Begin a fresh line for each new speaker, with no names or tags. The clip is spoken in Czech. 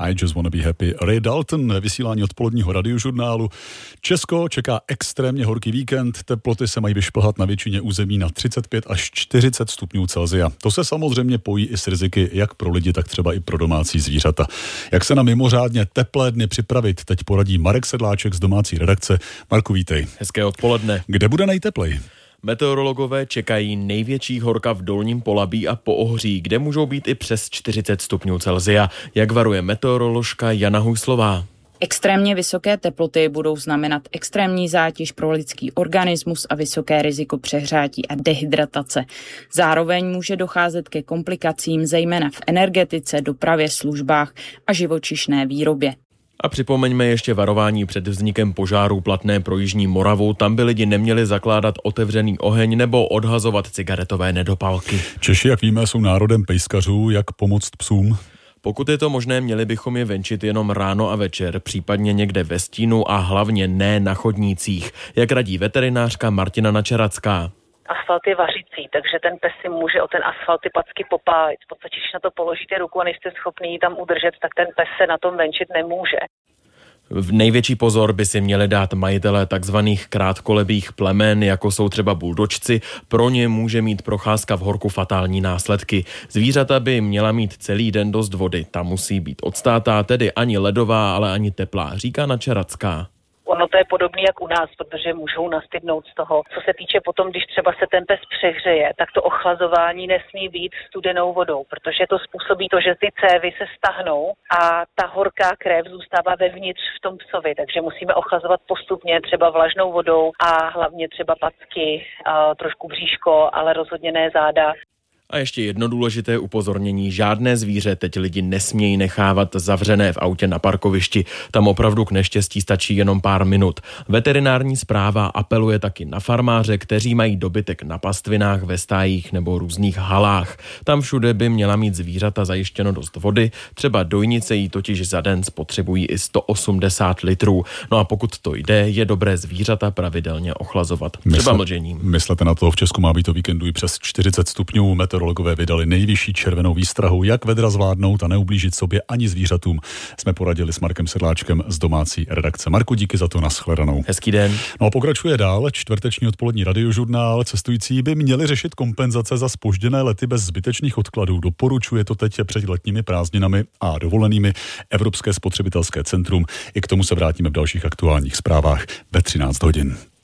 I Just Wanna Be Happy. Ray Dalton, vysílání odpoledního radiožurnálu. Česko čeká extrémně horký víkend, teploty se mají vyšplhat na většině území na 35 až 40 stupňů Celsia. To se samozřejmě pojí i s riziky jak pro lidi, tak třeba i pro domácí zvířata. Jak se na mimořádně teplé dny připravit, teď poradí Marek Sedláček z domácí redakce. Marku, vítej.
Hezké odpoledne.
Kde bude nejtepleji?
Meteorologové čekají největší horka v Dolním Polabí a Poohří, kde můžou být i přes 40 stupňů Celsia, jak varuje meteoroložka Jana Hujslová.
Extrémně vysoké teploty budou znamenat extrémní zátěž pro lidský organismus a vysoké riziko přehřátí a dehydratace. Zároveň může docházet ke komplikacím zejména v energetice, dopravě, službách a živočišné výrobě.
A připomeňme ještě varování před vznikem požáru platné pro jižní Moravu. Tam by lidi neměli zakládat otevřený oheň nebo odhazovat cigaretové nedopalky.
Češi, jak víme, jsou národem pejskařů. Jak pomoct psům?
Pokud je to možné, měli bychom je venčit jenom ráno a večer, případně někde ve stínu a hlavně ne na chodnících, jak radí veterinářka Martina Načeracká.
Asfalt je vařící, takže ten pes si může o ten asfalt ty packy popálit. V podstatě, když na to položíte ruku a nejste schopný ji tam udržet, tak ten pes se na tom venčit nemůže.
V největší pozor by si měli dát majitelé takzvaných krátkolebých plemen, jako jsou třeba buldočci. Pro ně může mít procházka v horku fatální následky. Zvířata by měla mít celý den dost vody. Ta musí být odstátá, tedy ani ledová, ale ani teplá, říká Načeracká.
Ono to je podobné jak u nás, protože můžou nastydnout z toho. Co se týče potom, když třeba se ten pes přehřeje, tak to ochlazování nesmí být studenou vodou, protože to způsobí to, že ty cévy se stahnou a ta horká krev zůstává vevnitř v tom psovi, takže musíme ochlazovat postupně třeba vlažnou vodou a hlavně třeba packy, trošku bříško, ale rozhodně ne záda.
A ještě jedno důležité upozornění. Žádné zvíře teď lidi nesmějí nechávat zavřené v autě na parkovišti. Tam opravdu k neštěstí stačí jenom pár minut. Veterinární správa apeluje taky na farmáře, kteří mají dobytek na pastvinách, ve stájích nebo různých halách. Tam všude by měla mít zvířata zajištěno dost vody. Třeba dojnice jí totiž za den spotřebují i 180 litrů. No a pokud to jde, je dobré zvířata pravidelně ochlazovat. Třeba mlžením.
Myslete na to, v Česku má být o víkendu i přes 40 stupňů. Meteorologové vydali nejvyšší červenou výstrahu, jak vedra zvládnout a neublížit sobě ani zvířatům. Jsme poradili s Markem Sedláčkem z domácí redakce. Marku, díky za to, nashledanou.
Hezký den.
No a pokračuje dál čtvrteční odpolední radiožurnál. Cestující by měli řešit kompenzace za zpožděné lety bez zbytečných odkladů. Doporučuje to teď před letními prázdninami a dovolenými Evropské spotřebitelské centrum. I k tomu se vrátíme v dalších aktuálních zprávách ve 13 hodin.